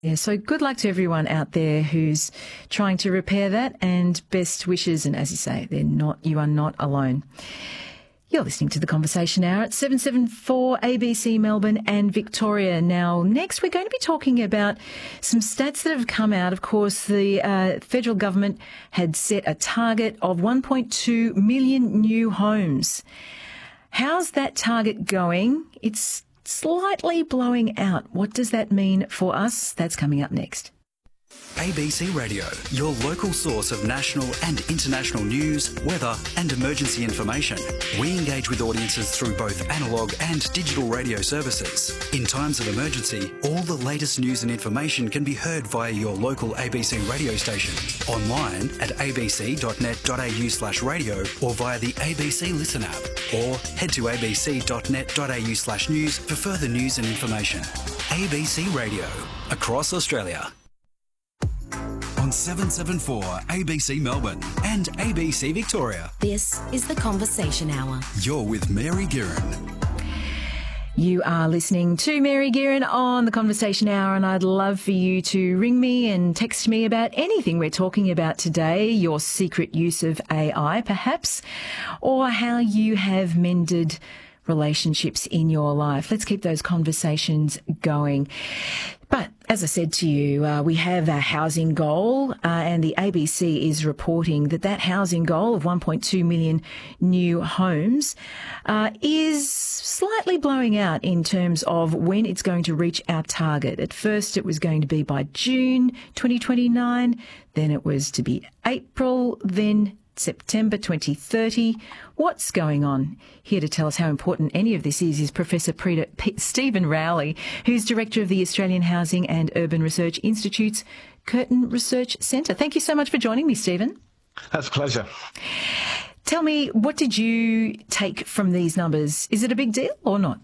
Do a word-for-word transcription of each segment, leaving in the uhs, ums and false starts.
Yeah, so good luck to everyone out there who's trying to repair that, and best wishes. And as you say, they're not, you are not alone. You're listening to The Conversation Hour at seven seven four A B C Melbourne and Victoria. Now, next we're going to be talking about some stats that have come out. Of course, the uh, federal government had set a target of one point two million new homes. How's that target going? It's slightly blowing out. What does that mean for us? That's coming up next. A B C Radio, your local source of national and international news, weather and emergency information. We engage with audiences through both analogue and digital radio services. In times of emergency, all the latest news and information can be heard via your local A B C radio station, online at abc.net.au slash radio or via the A B C Listen app, or head to abc.net.au slash news for further news and information. A B C Radio, across Australia. On seven seven four A B C Melbourne and A B C Victoria. This is The Conversation Hour. You're with Mary Guerin. You are listening to Mary Guerin on The Conversation Hour, and I'd love for you to ring me and text me about anything we're talking about today, your secret use of A I perhaps, or how you have mended relationships in your life. Let's keep those conversations going. But as I said to you, uh, we have a housing goal, uh, and the A B C is reporting that that housing goal of one point two million new homes uh, is slightly blowing out in terms of when it's going to reach our target. At first, it was going to be by June twenty twenty-nine, then it was to be April, then September twenty thirty. What's going on? Here to tell us how important any of this is is Professor Peter, P- Stephen Rowley, who's Director of the Australian Housing and Urban Research Institute's Curtin Research Centre. Thank you so much for joining me, Stephen. That's a pleasure. Tell me, what did you take from these numbers? Is it a big deal or not?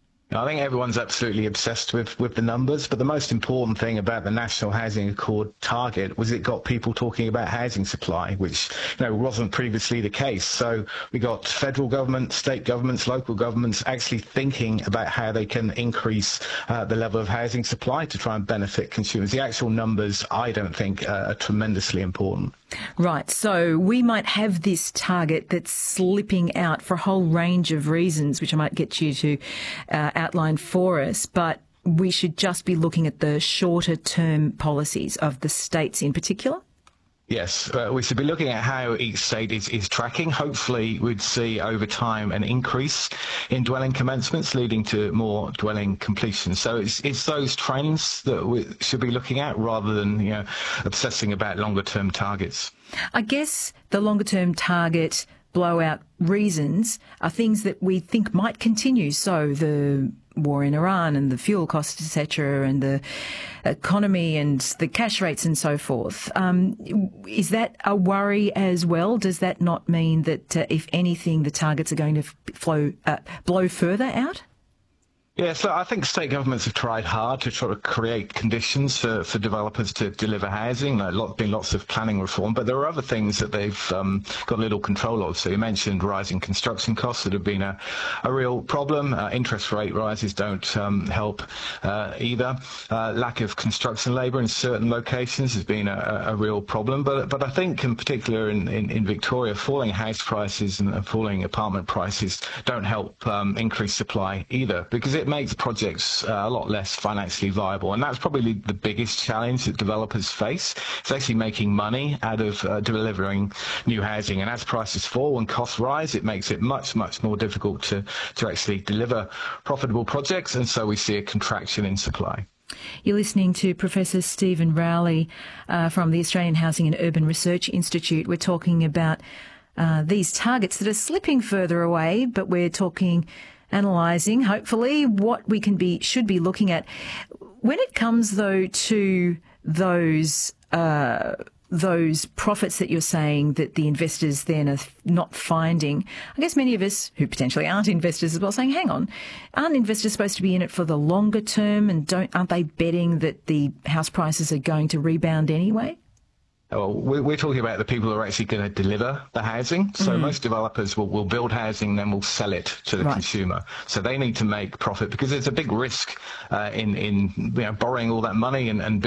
I think everyone's absolutely obsessed with, with the numbers, but the most important thing about the National Housing Accord target was it got people talking about housing supply, which you know wasn't previously the case. So we got federal government, state governments, local governments actually thinking about how they can increase uh, the level of housing supply to try and benefit consumers. The actual numbers, I don't think, uh, are tremendously important. Right, so we might have this target that's slipping out for a whole range of reasons, which I might get you to uh, outline for us, but we should just be looking at the shorter term policies of the states in particular? Yes, uh, we should be looking at how each state is, is tracking. Hopefully we'd see over time an increase in dwelling commencements leading to more dwelling completions. So it's, it's those trends that we should be looking at rather than you know obsessing about longer term targets. I guess the longer term target blowout reasons are things that we think might continue. So the war in Iran and the fuel costs, et cetera, and the economy and the cash rates and so forth. Um, is that a worry as well? Does that not mean that, uh, if anything, the targets are going to flow, uh, blow further out? Yeah, so I think state governments have tried hard to try to create conditions for, for developers to deliver housing. There's lot, been lots of planning reform, but there are other things that they've um, got little control of. So you mentioned rising construction costs that have been a, a real problem. Uh, interest rate rises don't um, help uh, either. Uh, lack of construction labour in certain locations has been a, a real problem. But but I think in particular in, in, in Victoria, falling house prices and falling apartment prices don't help um, increase supply either, because it It makes projects uh, a lot less financially viable, and that's probably the biggest challenge that developers face. It's actually making money out of uh, delivering new housing, and as prices fall and costs rise, it makes it much, much more difficult to, to actually deliver profitable projects, and so we see a contraction in supply. You're listening to Professor Stephen Rowley uh, from the Australian Housing and Urban Research Institute. We're talking about uh, these targets that are slipping further away, but we're talking analysing, hopefully, what we can be should be looking at. When it comes, though, to those uh, those profits that you're saying that the investors then are not finding, I guess many of us who potentially aren't investors as well saying, hang on, aren't investors supposed to be in it for the longer term, and don't aren't they betting that the house prices are going to rebound anyway? Well, we're talking about the people who are actually going to deliver the housing. So mm. most developers will, will build housing, then will sell it to the right. consumer. So they need to make profit, because there's a big risk uh, in, in you know, borrowing all that money and, and